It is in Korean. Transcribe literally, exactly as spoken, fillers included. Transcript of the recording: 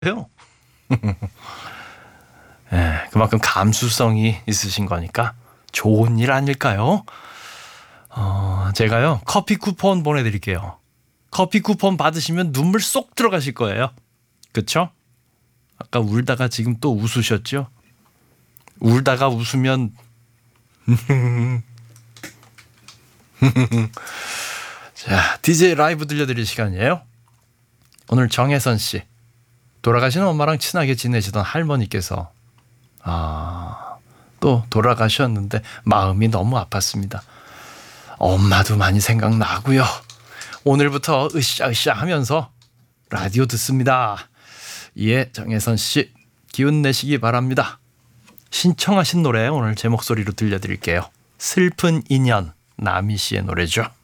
해요. 예, 그만큼 감수성이 있으신 거니까 좋은 일 아닐까요? 어, 제가요 커피 쿠폰 보내드릴게요. 커피 쿠폰 받으시면 눈물 쏙 들어가실 거예요. 그쵸? 아까 울다가 지금 또 웃으셨죠? 울다가 웃으면 자, 디제이 라이브 들려드릴 시간이에요. 오늘 정혜선 씨, 돌아가신 엄마랑 친하게 지내시던 할머니께서 아, 또 돌아가셨는데 마음이 너무 아팠습니다. 엄마도 많이 생각나고요. 오늘부터 으쌰으쌰 하면서 라디오 듣습니다. 예, 정혜선 씨 기운 내시기 바랍니다. 신청하신 노래 오늘 제 목소리로 들려드릴게요. 슬픈 인연, 나미 씨의 노래죠.